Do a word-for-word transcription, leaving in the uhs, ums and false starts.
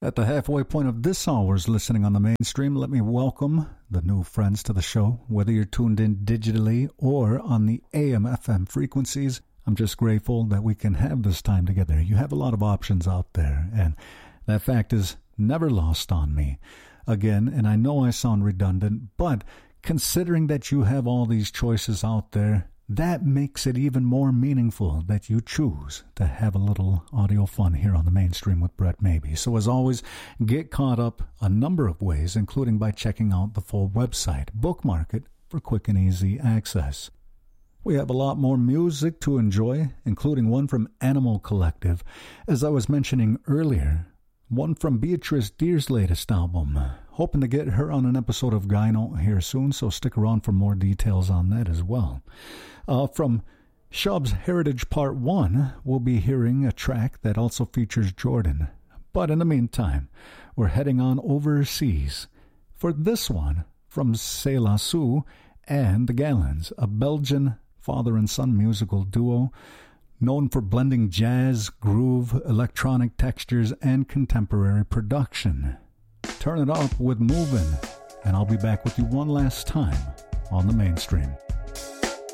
At the halfway point of this hour's listening on the mainstream, let me welcome the new friends to the show. Whether you're tuned in digitally or on the A M F M frequencies, I'm just grateful that we can have this time together. You have a lot of options out there, and that fact is never lost on me. Again, and I know I sound redundant, but considering that you have all these choices out there, that makes it even more meaningful that you choose to have a little audio fun here on the mainstream with Brett Maybe. So as always, get caught up a number of ways, including by checking out the full website. Bookmark it for quick and easy access. We have a lot more music to enjoy, including one from Animal Collective. As I was mentioning earlier, one from Beatrice Deer's latest album. Hoping to get her on an episode of Gyno here soon, so stick around for more details on that as well. Uh, from Shub's Heritage Part one, we'll be hearing a track that also features Jordan. But in the meantime, we're heading on overseas for this one from Céla Sue and the Gallons, a Belgian father and son musical duo known for blending jazz, groove, electronic textures, and contemporary production. Turn it up with Movin', and I'll be back with you one last time on the mainstream.